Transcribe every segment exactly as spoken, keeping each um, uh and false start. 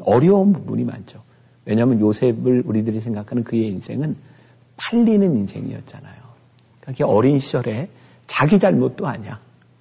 어려운 부분이 많죠. 왜냐하면 요셉을 우리들이 생각하는 그의 인생은 팔리는 인생이었잖아요. 그러니까 어린 시절에 자기 잘못도 아니야.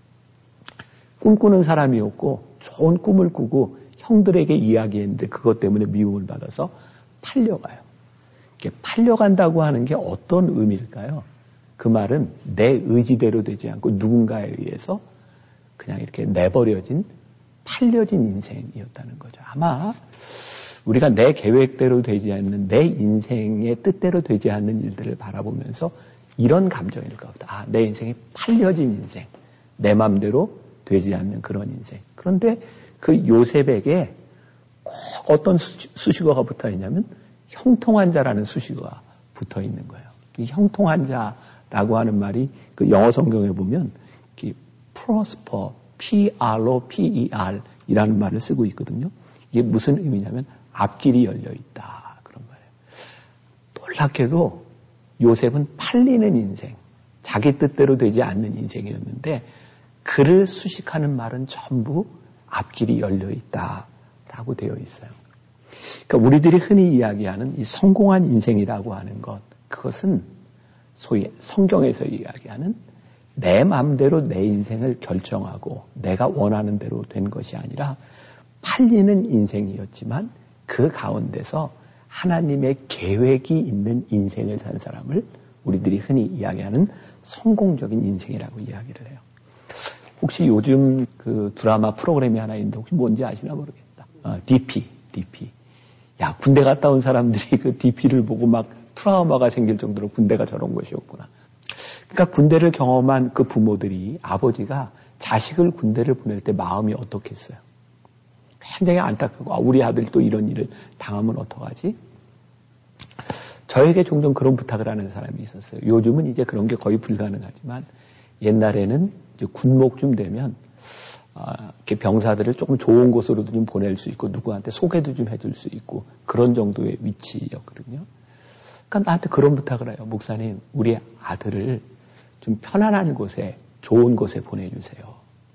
꿈꾸는 사람이었고 좋은 꿈을 꾸고 형들에게 이야기했는데 그것 때문에 미움을 받아서 팔려가요. 팔려간다고 하는 게 어떤 의미일까요? 그 말은 내 의지대로 되지 않고 누군가에 의해서 그냥 이렇게 내버려진 팔려진 인생이었다는 거죠. 아마 우리가 내 계획대로 되지 않는 내 인생의 뜻대로 되지 않는 일들을 바라보면서 이런 감정일 것 같다. 아, 내 인생이 팔려진 인생, 내 마음대로 되지 않는 그런 인생. 그런데 그 요셉에게 꼭 어떤 수식어가 붙어 있냐면 형통한 자라는 수식어가 붙어 있는 거예요. 이 형통한 자라고 하는 말이 그 영어 성경에 보면 prosper, P-R-O-P-E-R 이라는 말을 쓰고 있거든요. 이게 무슨 의미냐면 앞길이 열려 있다. 그런 거예요. 놀랍게도 요셉은 팔리는 인생, 자기 뜻대로 되지 않는 인생이었는데 그를 수식하는 말은 전부 앞길이 열려 있다라고 되어 있어요. 그러니까 우리들이 흔히 이야기하는 이 성공한 인생이라고 하는 것, 그것은 소위 성경에서 이야기하는 내 마음대로 내 인생을 결정하고 내가 원하는 대로 된 것이 아니라 팔리는 인생이었지만 그 가운데서 하나님의 계획이 있는 인생을 산 사람을 우리들이 흔히 이야기하는 성공적인 인생이라고 이야기를 해요. 혹시 요즘 그 드라마 프로그램이 하나 있는데 혹시 뭔지 아시나 모르겠다. 어, 디피, 디피. 야, 군대 갔다 온 사람들이 그 디피를 보고 막 트라우마가 생길 정도로 군대가 저런 것이었구나. 그러니까 군대를 경험한 그 부모들이 아버지가 자식을 군대를 보낼 때 마음이 어떻겠어요? 굉장히 안타깝고 아, 우리 아들 또 이런 일을 당하면 어떡하지? 저에게 종종 그런 부탁을 하는 사람이 있었어요. 요즘은 이제 그런 게 거의 불가능하지만 옛날에는 이제 군목쯤 되면 아, 이렇게 병사들을 조금 좋은 곳으로도 좀 보낼 수 있고 누구한테 소개도 좀 해줄 수 있고 그런 정도의 위치였거든요. 그러니까 나한테 그런 부탁을 해요. 목사님, 우리 아들을 좀 편안한 곳에 좋은 곳에 보내주세요.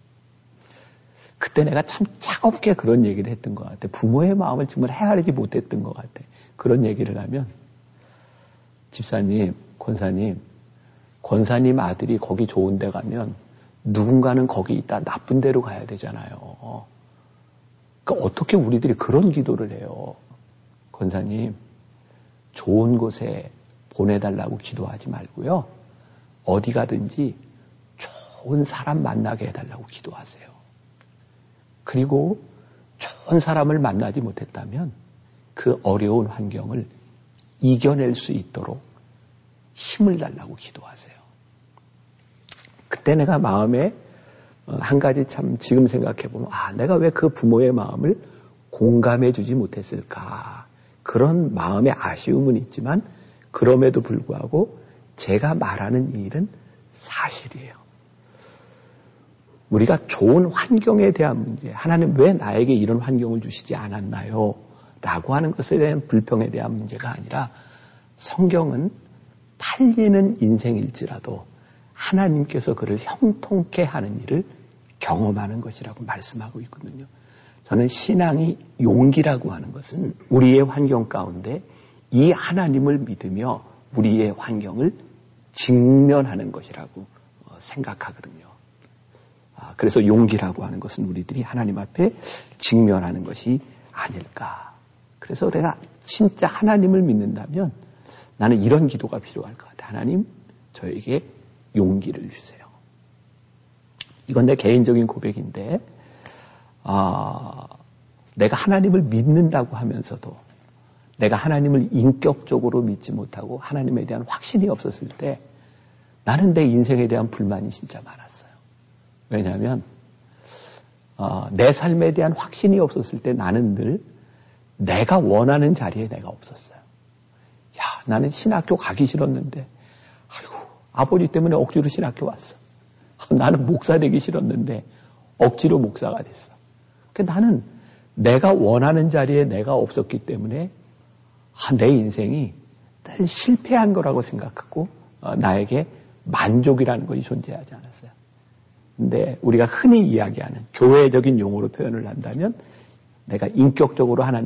그때 내가 참 차갑게 그런 얘기를 했던 것 같아. 부모의 마음을 정말 헤아리지 못했던 것 같아. 그런 얘기를 하면 집사님, 권사님, 권사님 아들이 거기 좋은 데 가면 누군가는 거기 있다 나쁜 데로 가야 되잖아요. 그러니까 어떻게 우리들이 그런 기도를 해요. 권사님, 좋은 곳에 보내달라고 기도하지 말고요. 어디 가든지 좋은 사람 만나게 해달라고 기도하세요. 그리고 좋은 사람을 만나지 못했다면 그 어려운 환경을 이겨낼 수 있도록 힘을 달라고 기도하세요. 그때 내가 마음에 한 가지 참 지금 생각해보면 아, 내가 왜 그 부모의 마음을 공감해 주지 못했을까. 그런 마음의 아쉬움은 있지만 그럼에도 불구하고 제가 말하는 이 일은 사실이에요. 우리가 좋은 환경에 대한 문제, 하나님 왜 나에게 이런 환경을 주시지 않았나요? 라고 하는 것에 대한 불평에 대한 문제가 아니라 성경은 팔리는 인생일지라도 하나님께서 그를 형통케 하는 일을 경험하는 것이라고 말씀하고 있거든요. 저는 신앙이 용기라고 하는 것은 우리의 환경 가운데 이 하나님을 믿으며 우리의 환경을 직면하는 것이라고 생각하거든요. 그래서 용기라고 하는 것은 우리들이 하나님 앞에 직면하는 것이 아닐까. 그래서 내가 진짜 하나님을 믿는다면 나는 이런 기도가 필요할 것 같아요. 하나님, 저에게 용기를 주세요. 이건 내 개인적인 고백인데 아, 내가 하나님을 믿는다고 하면서도 내가 하나님을 인격적으로 믿지 못하고 하나님에 대한 확신이 없었을 때 나는 내 인생에 대한 불만이 진짜 많았어요. 왜냐하면 어, 내 삶에 대한 확신이 없었을 때 나는 늘 내가 원하는 자리에 내가 없었어요. 야, 나는 신학교 가기 싫었는데 아이고, 아버지 때문에 억지로 신학교 왔어. 나는 목사 되기 싫었는데 억지로 목사가 됐어. 그러니까 나는 내가 원하는 자리에 내가 없었기 때문에 아, 내 인생이 늘 실패한 거라고 생각하고 어, 나에게 만족이라는 것이 존재하지 않았어요. 근데 우리가 흔히 이야기하는 교회적인 용어로 표현을 한다면 내가 인격적으로 하나님